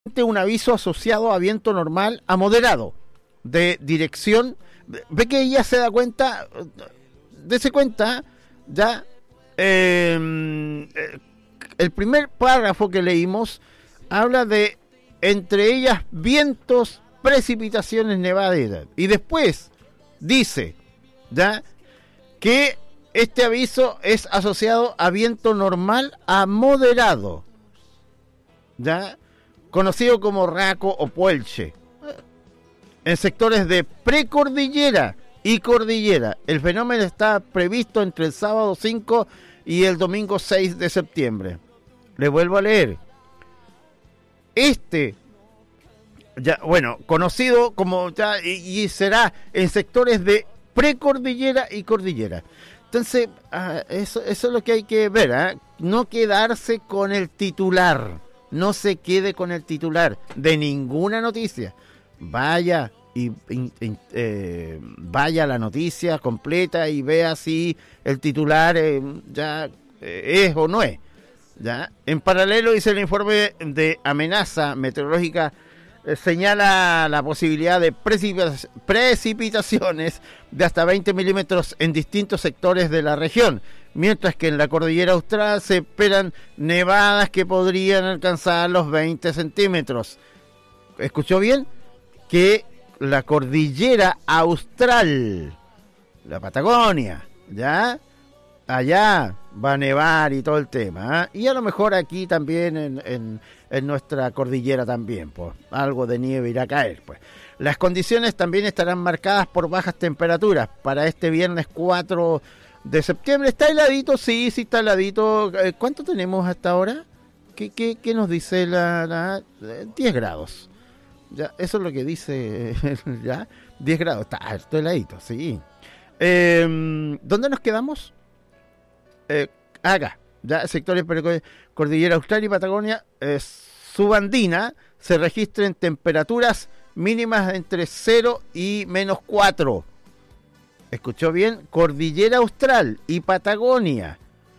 un aviso asociado a viento normal a moderado de dirección. Ve que ella se da cuenta, dése cuenta, ya el primer párrafo que leímos habla de entre ellas vientos, precipitaciones, nevaderas, y después dice ya que este aviso es asociado a viento normal a moderado, ya conocido como raco o puelche, en sectores de precordillera y cordillera. El fenómeno está previsto entre el sábado 5 y el domingo 6 de septiembre. Le vuelvo a leer. Conocido como ya, y será en sectores de precordillera y cordillera. Entonces, eso es lo que hay que ver, no quedarse con el titular. No se quede con el titular de ninguna noticia. Vaya vaya a la noticia completa y vea si el titular es o no es. ¿Ya? En paralelo, dice el informe de amenaza meteorológica, señala la posibilidad de precipitaciones de hasta 20 milímetros en distintos sectores de la región, mientras que en la cordillera austral se esperan nevadas que podrían alcanzar los 20 centímetros. ¿Escuchó bien? Que la cordillera austral, la Patagonia, ¿ya? Allá va a nevar y todo el tema, y a lo mejor aquí también en nuestra cordillera también, pues algo de nieve irá a caer, pues. Las condiciones también estarán marcadas por bajas temperaturas para este viernes 4 de septiembre. ¿Está heladito? Sí, está heladito. ¿Cuánto tenemos hasta ahora? ¿Qué nos dice la 10 grados? Ya, eso es lo que dice, ya, 10 grados, está harto heladito, sí. ¿Dónde nos quedamos? Acá, ya, sectores cordillera austral y Patagonia subandina, se registran temperaturas mínimas entre 0 y -4. ¿Escuchó bien? Cordillera austral y Patagonia.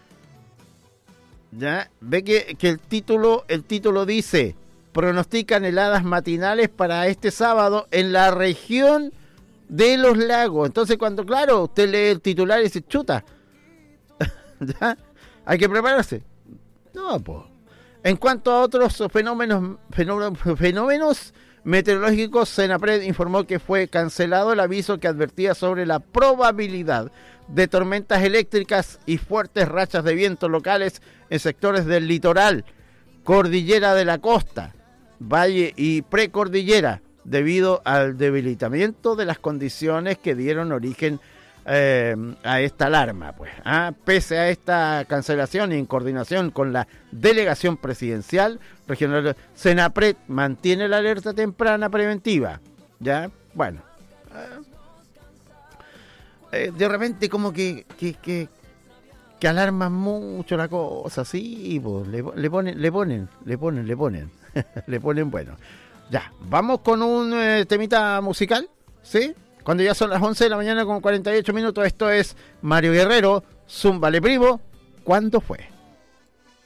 Ya, ve que el título dice: pronostican heladas matinales para este sábado en la región de los lagos. Entonces, cuando, claro, usted lee el titular y dice, chuta, ¿ya? Hay que prepararse. No, pues. En cuanto a otros fenómenos meteorológicos, Senapred informó que fue cancelado el aviso que advertía sobre la probabilidad de tormentas eléctricas y fuertes rachas de viento locales en sectores del litoral, cordillera de la costa, valle y precordillera, debido al debilitamiento de las condiciones que dieron origen a esta alarma, pues. Pese a esta cancelación y en coordinación con la delegación presidencial regional, Senapred mantiene la alerta temprana preventiva. Ya, bueno, de repente como que alarman mucho la cosa, sí, pues, le ponen bueno. Ya, vamos con un temita musical, ¿sí? Cuando ya son las 11 de la mañana con 48 minutos, esto es Mario Guerrero, Zúmbale Primo, ¿cuándo fue?